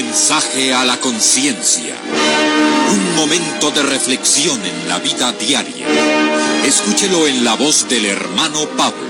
Mensaje a la conciencia. Un momento de reflexión en la vida diaria. Escúchelo en la voz del hermano Pablo.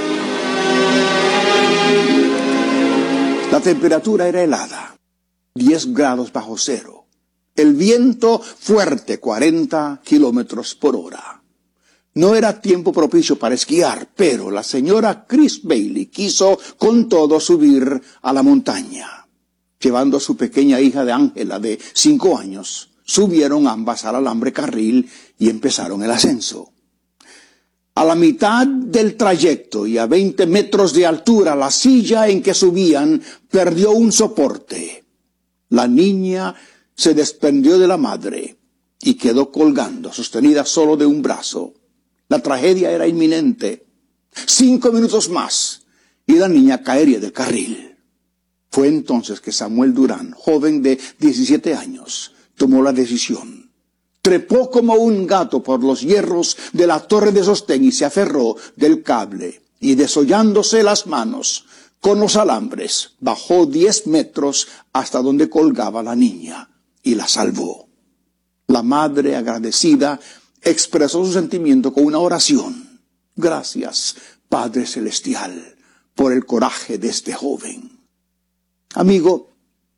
La temperatura era helada, 10 grados bajo cero. El viento fuerte, 40 kilómetros por hora. No era tiempo propicio para esquiar, pero la señora Chris Bailey quiso con todo subir a la montaña. Llevando a su pequeña hija de Ángela de 5 años, subieron ambas al alambre carril y empezaron el ascenso. A la mitad del trayecto y a 20 metros de altura, la silla en que subían perdió un soporte. La niña se desprendió de la madre y quedó colgando, sostenida solo de un brazo. La tragedia era inminente. 5 minutos más y la niña caería del carril. Fue entonces que Samuel Durán, joven de 17 años, tomó la decisión. Trepó como un gato por los hierros de la torre de sostén y se aferró del cable, y desollándose las manos con los alambres, bajó 10 metros hasta donde colgaba la niña y la salvó. La madre, agradecida, expresó su sentimiento con una oración. Gracias, Padre Celestial, por el coraje de este joven. Amigo,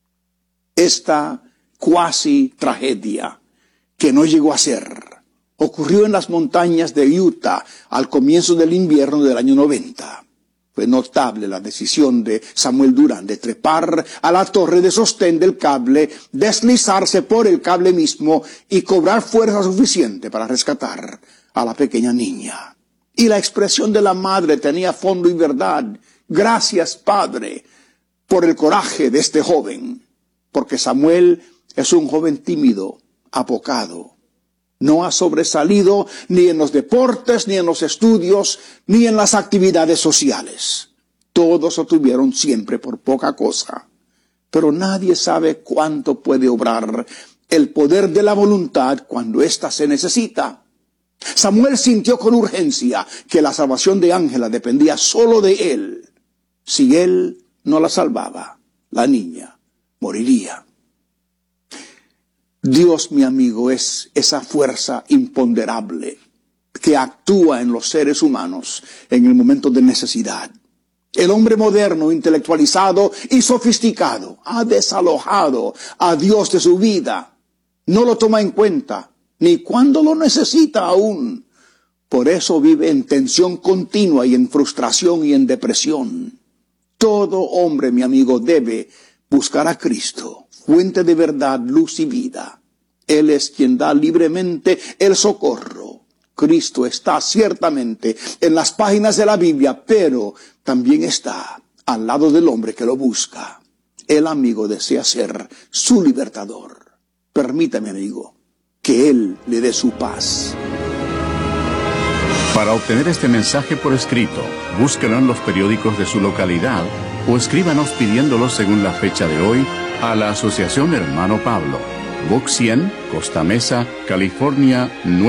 esta cuasi tragedia que no llegó a ser, ocurrió en las montañas de Utah al comienzo del invierno del año 90. Fue notable la decisión de Samuel Durán de trepar a la torre de sostén del cable, deslizarse por el cable mismo y cobrar fuerza suficiente para rescatar a la pequeña niña. Y la expresión de la madre tenía fondo y verdad. Gracias, Padre, por el coraje de este joven, porque Samuel es un joven tímido, apocado. No ha sobresalido ni en los deportes, ni en los estudios, ni en las actividades sociales. Todos lo tuvieron siempre por poca cosa. Pero nadie sabe cuánto puede obrar el poder de la voluntad cuando ésta se necesita. Samuel sintió con urgencia que la salvación de Ángela dependía solo de él. Si él no la salvaba, la niña moriría. Dios, mi amigo, es esa fuerza imponderable que actúa en los seres humanos en el momento de necesidad. El hombre moderno, intelectualizado y sofisticado ha desalojado a Dios de su vida. No lo toma en cuenta, ni cuando lo necesita aún. Por eso vive en tensión continua y en frustración y en depresión. Todo hombre, mi amigo, debe buscar a Cristo, fuente de verdad, luz y vida. Él es quien da libremente el socorro. Cristo está ciertamente en las páginas de la Biblia, pero también está al lado del hombre que lo busca. El amigo desea ser su libertador. Permítame, amigo, que Él le dé su paz. Para obtener este mensaje por escrito, búsquelo en los periódicos de su localidad o escríbanos pidiéndolo según la fecha de hoy a la Asociación Hermano Pablo, Box 100, Costa Mesa, California, 9.